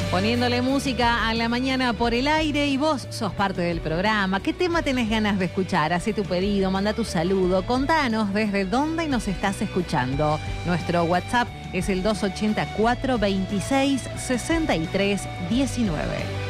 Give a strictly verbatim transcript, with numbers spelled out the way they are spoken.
Poniéndole música a la mañana por el aire y vos sos parte del programa. ¿Qué tema tenés ganas de escuchar? Hacé tu pedido, manda tu saludo, contanos desde dónde nos estás escuchando. Nuestro WhatsApp es el dos ochenta y cuatro, veintiséis, sesenta y tres, diecinueve.